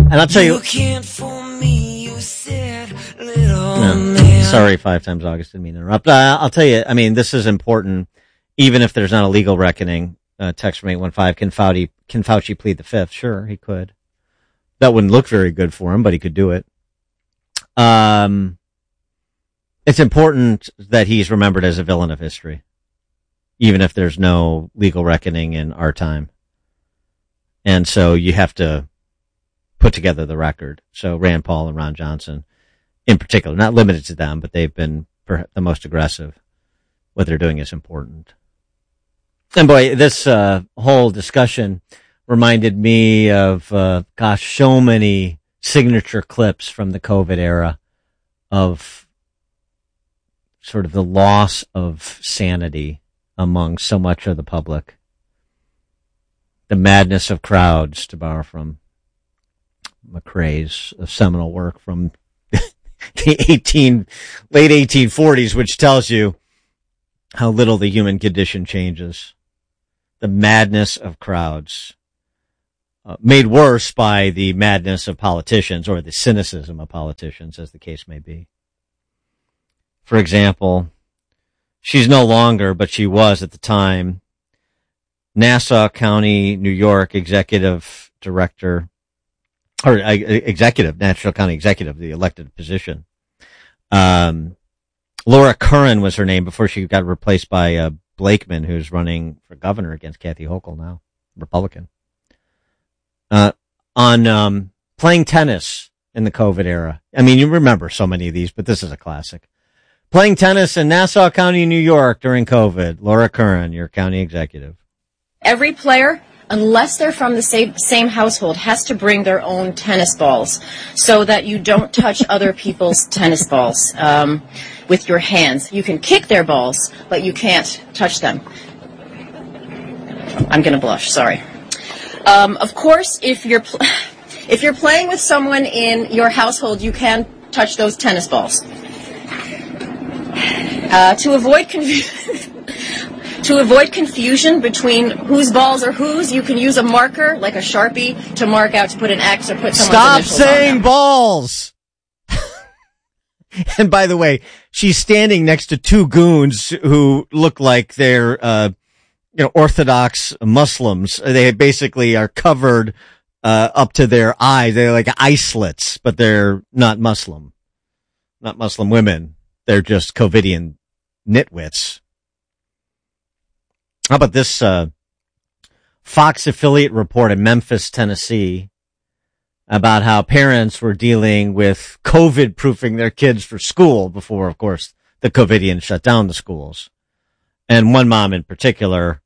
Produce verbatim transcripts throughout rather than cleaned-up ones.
And I'll tell you. You can't fool me, you said, little no, man. Sorry, five times August, didn't mean to interrupt. Uh, I'll tell you, I mean, this is important, even if there's not a legal reckoning. Uh, text from eight one five, can Fauci, can Fauci plead the fifth? Sure, he could. That wouldn't look very good for him, but he could do it. Um, it's important that he's remembered as a villain of history, even if there's no legal reckoning in our time. And so you have to put together the record. So Rand Paul and Ron Johnson, in particular, not limited to them, but they've been the most aggressive. What they're doing is important. And boy, this uh, whole discussion reminded me of, uh, gosh, so many signature clips from the COVID era of sort of the loss of sanity among so much of the public. The madness of crowds, to borrow from McRae's seminal work from the eighteen, late eighteen forties, which tells you how little the human condition changes. The madness of crowds, uh, made worse by the madness of politicians, or the cynicism of politicians, as the case may be. For example, she's no longer, but she was at the time, Nassau County, New York executive director, or uh, executive, Nassau County executive, the elected position. Um, Laura Curran was her name before she got replaced by uh, Blakeman, who's running for governor against Kathy Hochul now, Republican. Uh, on um, playing tennis in the COVID era. I mean, you remember so many of these, but this is a classic. Playing tennis in Nassau County, New York during COVID. Laura Curran, your county executive. Every player, unless they're from the same, same household, has to bring their own tennis balls so that you don't touch other people's tennis balls um, with your hands. You can kick their balls, but you can't touch them. I'm going to blush, sorry. Um, of course, if you're pl- if you're playing with someone in your household, you can touch those tennis balls. Uh, to avoid confusion. To avoid confusion between whose balls are whose, you can use a marker, like a Sharpie, to mark out, to put an X or put someone's Stop initials on them. saying balls! And by the way, she's standing next to two goons who look like they're, uh, you know, Orthodox Muslims. They basically are covered, uh, up to their eyes. They're like eye slits, but they're not Muslim. Not Muslim women. They're just COVIDian nitwits. How about this uh, Fox affiliate report in Memphis, Tennessee, about how parents were dealing with COVID-proofing their kids for school before, of course, the COVIDians shut down the schools. And one mom in particular,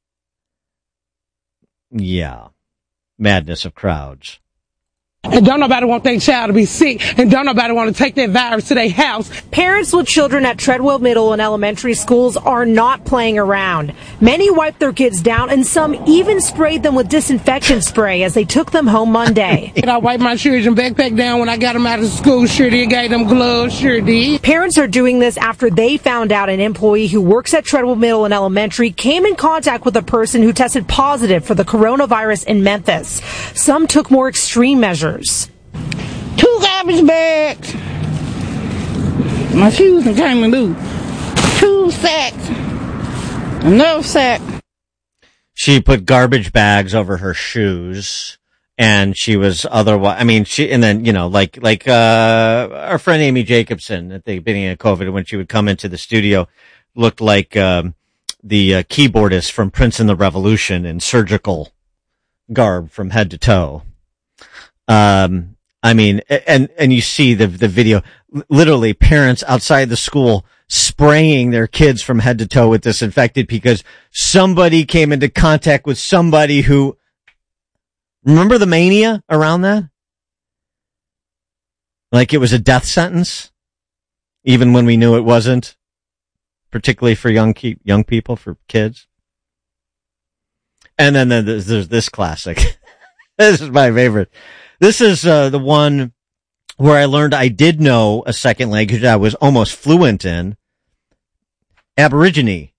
yeah, madness of crowds. And don't nobody want their child to be sick, and don't nobody want to take that virus to their house. Parents with children at Treadwell Middle and elementary schools are not playing around. Many wiped their kids down, and some even sprayed them with disinfectant spray as they took them home Monday. I wiped my children's backpack down when I got them out of school. Sure did. Gave them gloves. Sure did. Parents are doing this after they found out an employee who works at Treadwell Middle and Elementary came in contact with a person who tested positive for the coronavirus in Memphis. Some took more extreme measures. Two garbage bags. My shoes and came and do. Two sacks. Another sack. She put garbage bags over her shoes, and she was otherwise, I mean, she, and then, you know, like, like, uh, our friend Amy Jacobson at the beginning of COVID, when she would come into the studio, looked like, um, the uh, keyboardist from Prince and the Revolution in surgical garb from head to toe. Um, I mean, and, and you see the, the video, literally parents outside the school spraying their kids from head to toe with disinfectant because somebody came into contact with somebody who, remember the mania around that? Like it was a death sentence, even when we knew it wasn't, particularly for young, young people, for kids. And then there's, there's this classic. This is my favorite. This is uh, the one where I learned I did know a second language I was almost fluent in. Aborigine.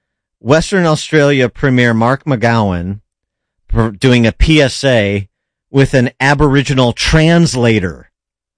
Western Australia Premier Mark McGowan doing a P S A with an Aboriginal translator.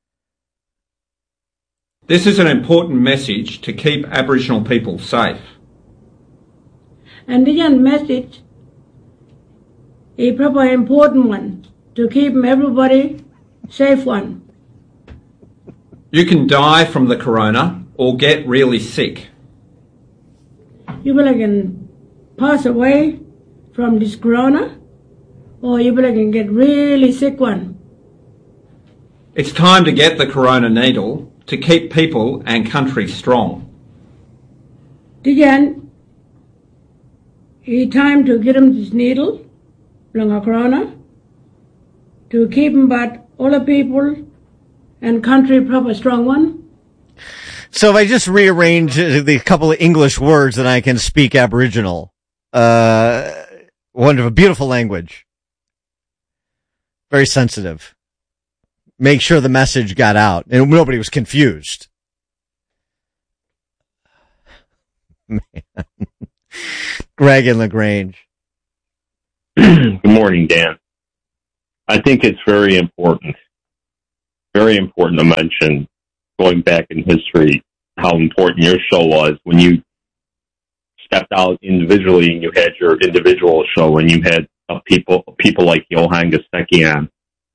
This is an important message to keep Aboriginal people safe. And this message is probably an important one to keep everybody safe one. You can die from the corona or get really sick. You will can pass away from this corona, or you will can get really sick one. It's time to get the corona needle to keep people and country strong. Again, it's time to get them this needle, from a corona, to keep them but all the people and country proper strong one. So if I just rearrange the couple of English words, then I can speak Aboriginal. Uh, wonderful, beautiful language. Very sensitive. Make sure the message got out and nobody was confused. Man. Greg in LaGrange. Good morning, Dan. I think it's very important, very important to mention, going back in history, how important your show was when you stepped out individually and you had your individual show and you had uh, people people like Johan Gesicki on.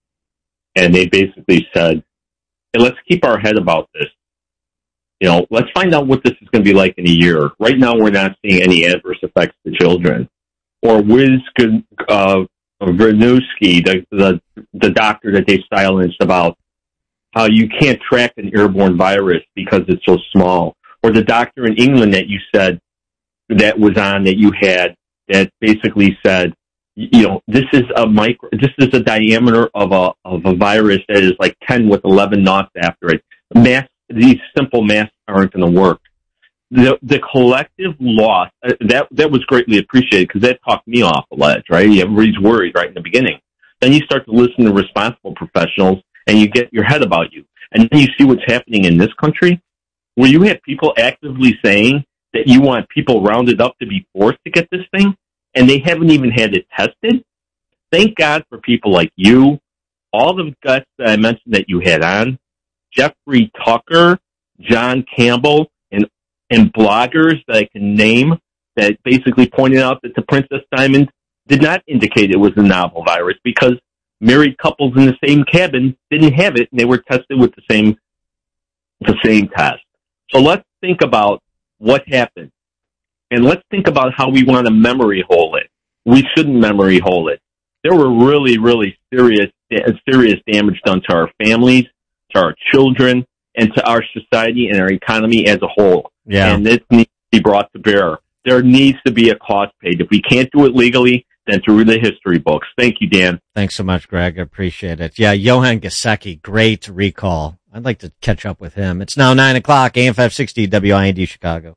And they basically said, hey, let's keep our head about this. You know, let's find out what this is going to be like in a year. Right now, we're not seeing any adverse effects to children. Or Wiz uh, Vernuski, the, the the doctor that they silenced about how you can't track an airborne virus because it's so small. Or the doctor in England that you said that was on that you had that basically said, you know, this is a micro, this is a diameter of a, of a virus that is like ten with eleven knots after it. Mass, these simple masks aren't going to work. The, the collective loss, uh, that, that was greatly appreciated because that talked me off the ledge, right? Everybody's worried right in the beginning. Then you start to listen to responsible professionals and you get your head about you. And then you see what's happening in this country where you have people actively saying that you want people rounded up to be forced to get this thing. And they haven't even had it tested. Thank God for people like you, all the guys that I mentioned that you had on, Jeffrey Tucker, John Campbell, and and bloggers that I can name that basically pointed out that the Princess Diamond did not indicate it was a novel virus because married couples in the same cabin didn't have it and they were tested with the same the same test. So let's think about what happened. And let's think about how we want to memory hole it. We shouldn't memory hole it. There were really, really serious, serious damage done to our families, to our children, and to our society and our economy as a whole. Yeah. And this needs to be brought to bear. There needs to be a cost paid. If we can't do it legally, then through the history books. Thank you, Dan. Thanks so much, Greg. I appreciate it. Yeah, Johan Gesicki, great recall. I'd like to catch up with him. It's now nine o'clock, A M five sixty, W I N D Chicago.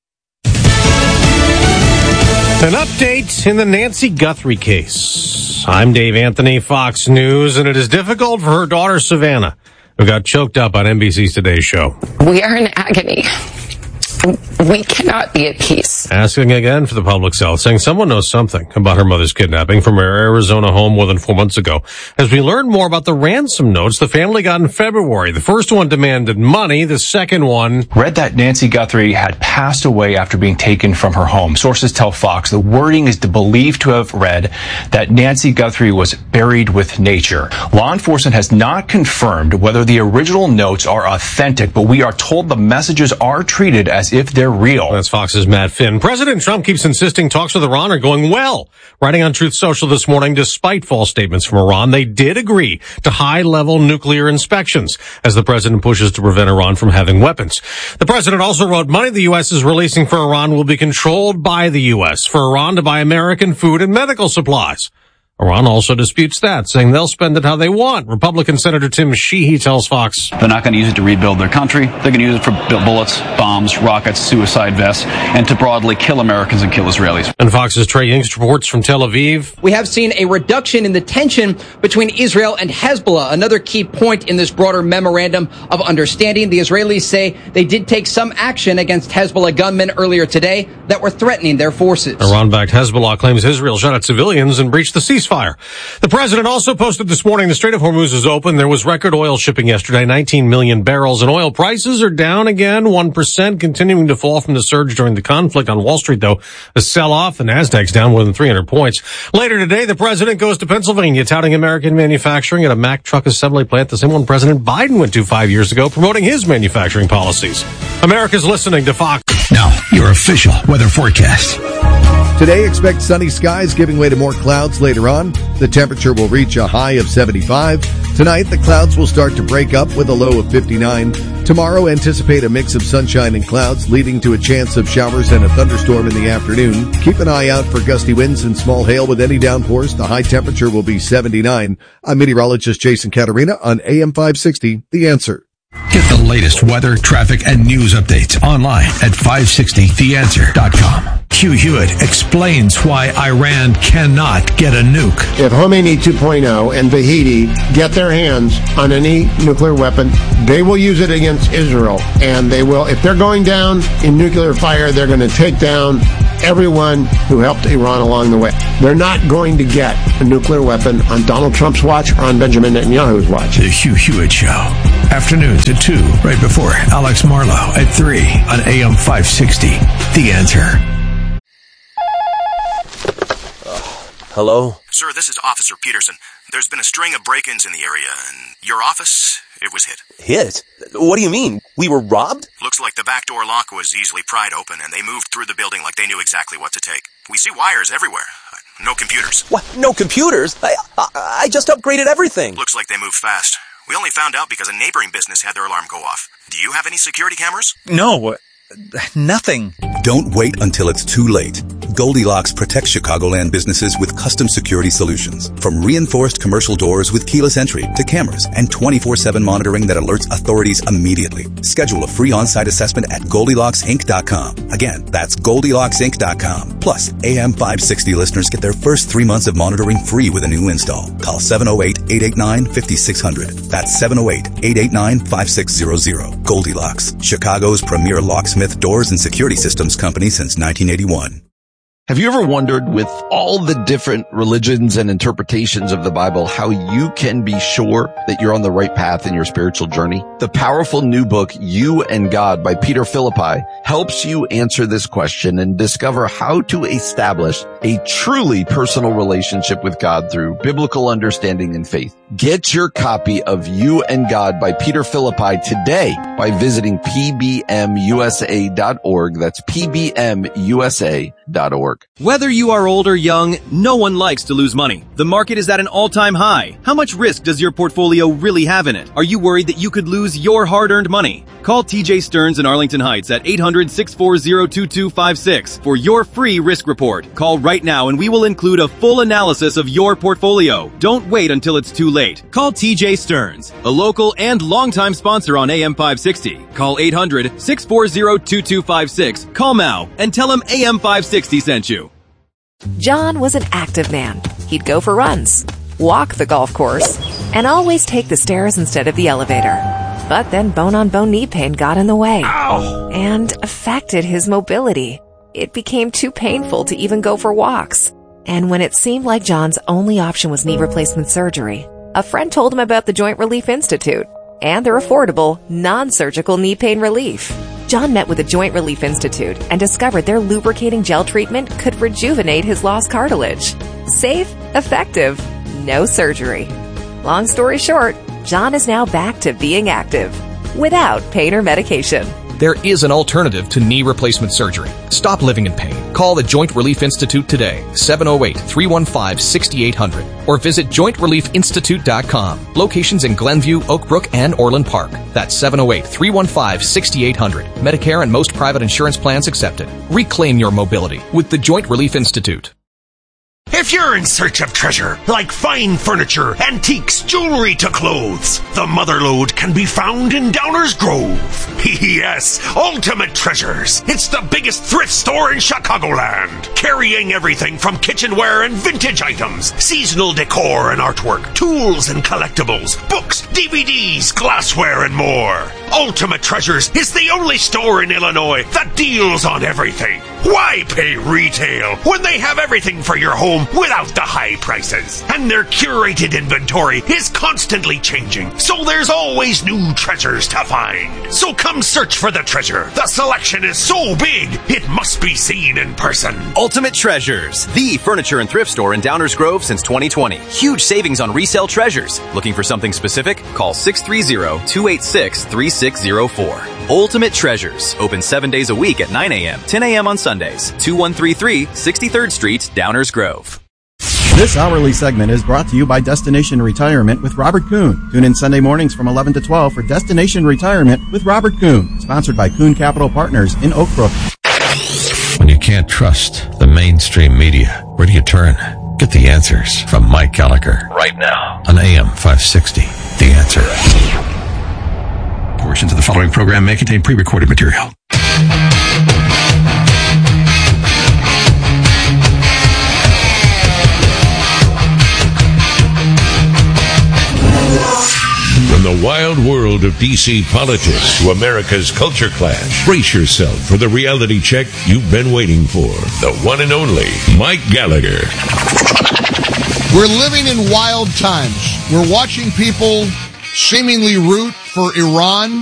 An update in the Nancy Guthrie case. I'm Dave Anthony, Fox News, and it is difficult for her daughter, Savannah, who got choked up on N B C's Today Show. We are in agony. We cannot be at peace. Asking again for the public's health, saying someone knows something about her mother's kidnapping from her Arizona home more than four months ago. As we learn more about the ransom notes the family got in February, the first one demanded money, the second one read that Nancy Guthrie had passed away after being taken from her home. Sources tell Fox the wording is believed to have read that Nancy Guthrie was buried with nature. Law enforcement has not confirmed whether the original notes are authentic, but we are told the messages are treated as if they're real. That's Fox's Matt Finn. President Trump keeps insisting talks with Iran are going well. Writing on Truth Social this morning, despite false statements from Iran, they did agree to high-level nuclear inspections as the president pushes to prevent Iran from having weapons. The president also wrote money the U S is releasing for Iran will be controlled by the U S for Iran to buy American food and medical supplies. Iran also disputes that, saying they'll spend it how they want. Republican Senator Tim Sheehy tells Fox they're not going to use it to rebuild their country. They're going to use it for bullets, bombs, rockets, suicide vests, and to broadly kill Americans and kill Israelis. And Fox's Trey Yingst reports from Tel Aviv. We have seen a reduction in the tension between Israel and Hezbollah, another key point in this broader memorandum of understanding. The Israelis say they did take some action against Hezbollah gunmen earlier today that were threatening their forces. Iran-backed Hezbollah claims Israel shot at civilians and breached the ceasefire ceasefire. The president also posted this morning the Strait of Hormuz is open. There was record oil shipping yesterday, nineteen million barrels, and oil prices are down again, one percent, continuing to fall from the surge during the conflict. On Wall Street, though, a sell-off. The Nasdaq's down more than three hundred points. Later today, the president goes to Pennsylvania, touting American manufacturing at a Mack truck assembly plant, the same one President Biden went to five years ago, promoting his manufacturing policies. America's listening to Fox. Now, your official weather forecast. Today, expect sunny skies giving way to more clouds later on. The temperature will reach a high of seventy-five. Tonight, the clouds will start to break up with a low of fifty-nine. Tomorrow, anticipate a mix of sunshine and clouds, leading to a chance of showers and a thunderstorm in the afternoon. Keep an eye out for gusty winds and small hail with any downpours. The high temperature will be seventy-nine. I'm meteorologist Jason Caterina on A M five sixty, The Answer. Get the latest weather, traffic, and news updates online at five sixty the answer dot com. Hugh Hewitt explains why Iran cannot get a nuke. If Khomeini two point oh and Vahidi get their hands on any nuclear weapon, they will use it against Israel. And they will, if they're going down in nuclear fire, they're going to take down everyone who helped Iran along the way. They're not going to get a nuclear weapon on Donald Trump's watch or on Benjamin Netanyahu's watch. The Hugh Hewitt Show. Afternoons at two, right before Alex Marlowe at three on A M five sixty. The Answer. Hello? Sir, this is Officer Peterson. There's been a string of break-ins in the area, and your office, it was hit. Hit? What do you mean? We were robbed? Looks like the back door lock was easily pried open, and they moved through the building like they knew exactly what to take. We see wires everywhere. No computers. What? No computers? I, I, I just upgraded everything. Looks like they moved fast. We only found out because a neighboring business had their alarm go off. Do you have any security cameras? No. Nothing. Don't wait until it's too late. Goldilocks protects Chicagoland businesses with custom security solutions. From reinforced commercial doors with keyless entry to cameras and twenty-four seven monitoring that alerts authorities immediately. Schedule a free on-site assessment at Goldilocks Inc dot com. Again, that's Goldilocks Inc dot com. Plus, A M five sixty listeners get their first three months of monitoring free with a new install. Call seven oh eight, eight eight nine, five six zero zero. That's seven oh eight, eight eight nine, five six zero zero. Goldilocks, Chicago's premier locksmith, doors, and security systems company since nineteen eighty-one. Have you ever wondered, with all the different religions and interpretations of the Bible, how you can be sure that you're on the right path in your spiritual journey? The powerful new book, You and God by Peter Philippi, helps you answer this question and discover how to establish a truly personal relationship with God through biblical understanding and faith. Get your copy of You and God by Peter Philippi today by visiting P B M U S A dot org. That's P B M U S A dot org. Whether you are old or young, no one likes to lose money. The market is at an all-time high. How much risk does your portfolio really have in it? Are you worried that you could lose your hard-earned money? Call T J Stearns in Arlington Heights at eight hundred, six four zero, two two five six for your free risk report. Call right now and we will include a full analysis of your portfolio. Don't wait until it's too late. Call T J Stearns, a local and longtime sponsor on A M five sixty. Call eight hundred, six four zero, two two five six. Call now and tell him A M five sixty sent you. John was an active man. He'd go for runs, walk the golf course, and always take the stairs instead of the elevator. But then bone-on-bone knee pain got in the way. Ow! And affected his mobility. It became too painful to even go for walks. And when it seemed like John's only option was knee replacement surgery, a friend told him about the Joint Relief Institute and their affordable, non-surgical knee pain relief. John met with the Joint Relief Institute and discovered their lubricating gel treatment could rejuvenate his lost cartilage. Safe, effective, no surgery. Long story short, John is now back to being active without pain or medication. There is an alternative to knee replacement surgery. Stop living in pain. Call the Joint Relief Institute today, seven oh eight, three one five, six eight zero zero, or visit joint relief institute dot com. Locations in Glenview, Oak Brook, and Orland Park. That's seven oh eight, three one five, six eight zero zero. Medicare and most private insurance plans accepted. Reclaim your mobility with the Joint Relief Institute. If you're in search of treasure, like fine furniture, antiques, jewelry to clothes, the Motherlode can be found in Downers Grove. Yes, Ultimate Treasures. It's the biggest thrift store in Chicagoland, carrying everything from kitchenware and vintage items, seasonal decor and artwork, tools and collectibles, books, D V Ds, glassware, and more. Ultimate Treasures is the only store in Illinois that deals on everything. Why pay retail when they have everything for your home without the high prices? And their curated inventory is constantly changing, so there's always new treasures to find. So come search for the treasure. The selection is so big, it must be seen in person. Ultimate Treasures, the furniture and thrift store in Downers Grove since twenty twenty. Huge savings on resale treasures. Looking for something specific? Call six three zero, two eight six, three six zero four. Ultimate Treasures, open seven days a week at nine a.m., ten a.m. on Sundays. two one three three, sixty-third Street, Downers Grove. This hourly segment is brought to you by Destination Retirement with Robert Kuhn. Tune in Sunday mornings from eleven to twelve for Destination Retirement with Robert Kuhn, sponsored by Kuhn Capital Partners in Oak Brook. When you can't trust the mainstream media, where do you turn? Get the answers from Mike Gallagher right now on A M five sixty. The Answer. Portions of the following program may contain pre-recorded material. From the wild world of D C politics to America's culture clash, brace yourself for the reality check you've been waiting for. The one and only Mike Gallagher. We're living in wild times. We're watching people seemingly root for Iran